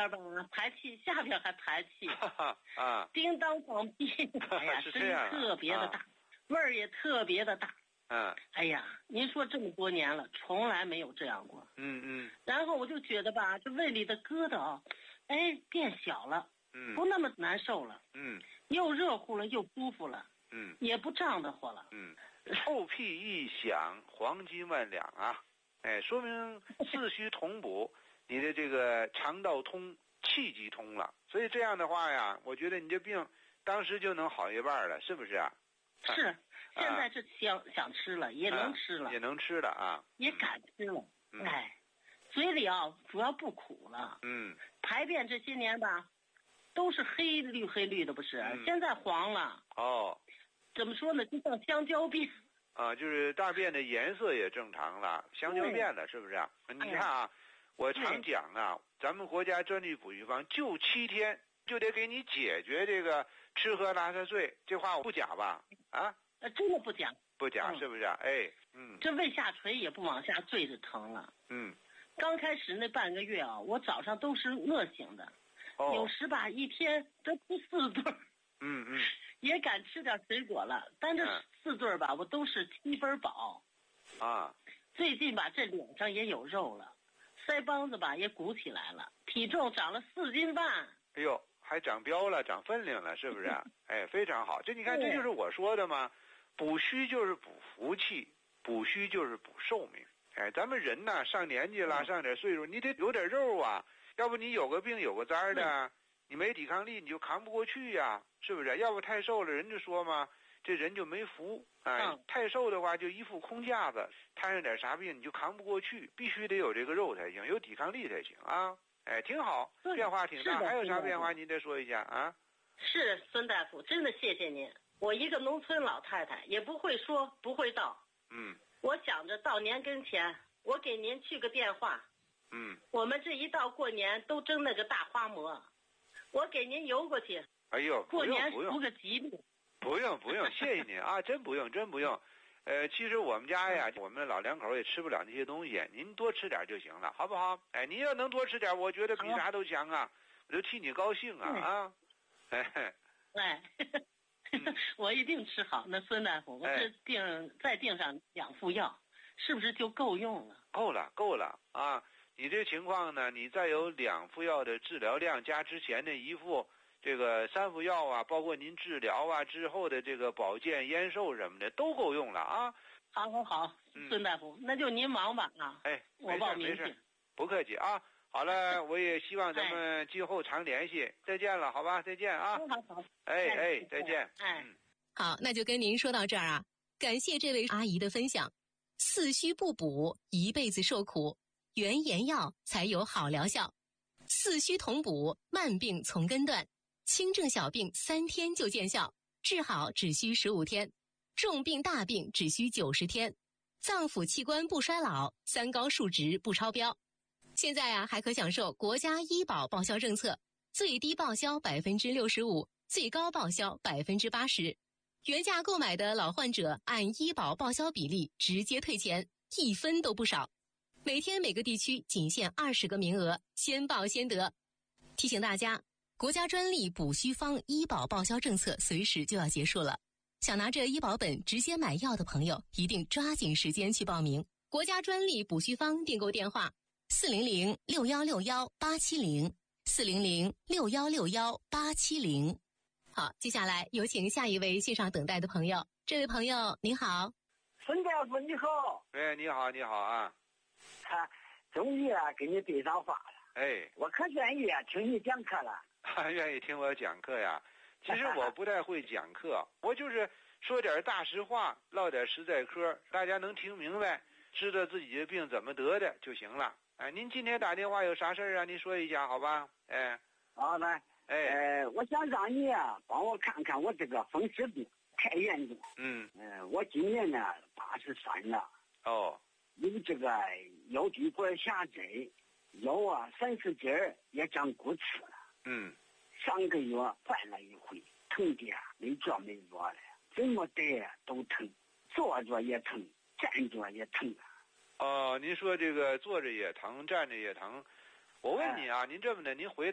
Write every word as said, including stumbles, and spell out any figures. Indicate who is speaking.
Speaker 1: 边吧排气，下边还排气，
Speaker 2: 啊，
Speaker 1: 叮当放屁，哎呀，声音特别的大，啊、味儿也特别的大。
Speaker 2: 嗯，
Speaker 1: 哎呀，您说这么多年了，从来没有这样过。
Speaker 2: 嗯嗯。
Speaker 1: 然后我就觉得吧，这胃里的疙瘩，哎，变小了，
Speaker 2: 嗯，
Speaker 1: 不那么难受了。
Speaker 2: 嗯，
Speaker 1: 又热乎了，又舒服了。
Speaker 2: 嗯，
Speaker 1: 也不胀得慌了。
Speaker 2: 嗯，臭屁一响，黄金万两啊！哎，说明四虚同补，你的这个肠道通，气机通了。所以这样的话呀，我觉得你这病当时就能好一半了，是不是啊？
Speaker 1: 是。现在是想、啊、想吃了，也能吃了，
Speaker 2: 啊、也能吃了啊，
Speaker 1: 也敢吃了。
Speaker 2: 嗯、
Speaker 1: 哎，嘴里啊主要不苦了。
Speaker 2: 嗯，
Speaker 1: 排便这些年吧，都是黑绿黑绿的，不是？
Speaker 2: 嗯、
Speaker 1: 现在黄了。
Speaker 2: 哦，
Speaker 1: 怎么说呢？就像香蕉便。
Speaker 2: 啊，就是大便的颜色也正常了，香蕉便了，是不是啊？你看啊，我常讲啊，咱们国家专利补虚方就七天就得给你解决这个吃喝拉撒睡，这话我不假吧？啊？
Speaker 1: 呃，真的不假，
Speaker 2: 不假、嗯、是不是啊？哎，嗯，
Speaker 1: 这胃下垂也不往下坠着疼了。
Speaker 2: 嗯，
Speaker 1: 刚开始那半个月啊，我早上都是饿醒的，
Speaker 2: 哦、
Speaker 1: 有时吧一天都吃四顿，
Speaker 2: 嗯嗯，
Speaker 1: 也敢吃点水果了，但这四顿吧，我都是七分饱。
Speaker 2: 啊，
Speaker 1: 最近吧，这脸上也有肉了，腮帮子吧也鼓起来了，体重长了四斤半。
Speaker 2: 哎呦，还长膘了，长分量了，是不是？哎，非常好，这你看，这就是我说的嘛。补虚就是补福气，补虚就是补寿命。哎，咱们人呐，上年纪了，上点岁数，你得有点肉啊，要不你有个病有个灾的，你没抵抗力，你就扛不过去呀，是不是？要不太瘦了，人就说嘛，这人就没福。哎，
Speaker 1: 嗯、
Speaker 2: 太瘦的话就一副空架子，摊上点啥病你就扛不过去，必须得有这个肉才行，有抵抗力才行啊。哎，挺好，变化挺大。还有啥变化您再说一下啊？
Speaker 1: 是孙大夫，真的谢谢您。我一个农村老太太，也不会说，不会道。
Speaker 2: 嗯，
Speaker 1: 我想着到年跟前，我给您去个电话。
Speaker 2: 嗯，
Speaker 1: 我们这一到过年都蒸那个大花馍，我给您邮过去。
Speaker 2: 哎呦，
Speaker 1: 过年
Speaker 2: 不用
Speaker 1: 图个吉利。
Speaker 2: 不用不用，谢谢您啊，真不用真不用。呃，其实我们家呀，我们老两口也吃不了那些东西，您多吃点就行了，好不好？哎，您要能多吃点，我觉得比啥都强啊，我就替你高兴啊啊！哎，
Speaker 1: 哎。我一定吃好。那孙大夫，我这订、哎、再订上两副药，是不是就够用了？
Speaker 2: 够了，够了啊！你这情况呢，你再有两副药的治疗量，加之前的一副这个三副药啊，包括您治疗啊之后的这个保健延寿什么的，都够用了啊！
Speaker 1: 好好好，嗯、孙大夫，那就您忙吧啊！
Speaker 2: 哎，
Speaker 1: 我报名去，
Speaker 2: 不客气啊。好了，我也希望咱们今后常联系。哎、再见了，好吧？再见啊！
Speaker 1: 好好，
Speaker 2: 哎哎，再见。
Speaker 1: 哎，
Speaker 2: 嗯，
Speaker 3: 好，那就跟您说到这儿啊。感谢这位阿姨的分享。四虚不补，一辈子受苦，原研药才有好疗效。四虚同补，慢病从根断，轻症小病三天就见效，治好只需十五天，重病大病只需九十天，脏腑器官不衰老，三高数值不超标。现在啊，还可享受国家医保报销政策，最低报销百分之六十五，最高报销百分之八十。原价购买的老患者按医保报销比例直接退钱，一分都不少。每天每个地区仅限二十个名额，先报先得。提醒大家，国家专利补虚方医保报销政策随时就要结束了，想拿着医保本直接买药的朋友，一定抓紧时间去报名。国家专利补虚方订购电话四零零六幺六幺八七零四零零六幺六幺八七零。好，接下来有请下一位线上等待的朋友。这位朋友您好。
Speaker 4: 孙大夫你好。
Speaker 2: 哎，你好你好啊。
Speaker 4: 啊，终于啊给你对上话了。
Speaker 2: 哎，
Speaker 4: 我可愿意啊听你讲课了。
Speaker 2: 还愿意听我讲课呀？其实我不太会讲课，我就是说点大实话，唠点实在嗑，大家能听明白，知道自己的病怎么得的就行了。哎，您今天打电话有啥事儿啊？您说一下好吧？哎，
Speaker 4: 好的。
Speaker 2: 哎，
Speaker 4: 呃，我想让你啊帮我看看我这个风湿病太严重。
Speaker 2: 嗯，
Speaker 4: 呃，我今年呢八十三了。
Speaker 2: 哦，
Speaker 4: 有这个腰椎管狭窄，腰啊三四节儿也长骨刺了。
Speaker 2: 嗯，
Speaker 4: 上个月犯了一回，疼的啊没觉没觉的，怎么得啊都疼，坐着也疼，站着也疼啊。
Speaker 2: 哦，您说这个坐着也疼，站着也疼。我问你啊，您这么的，您回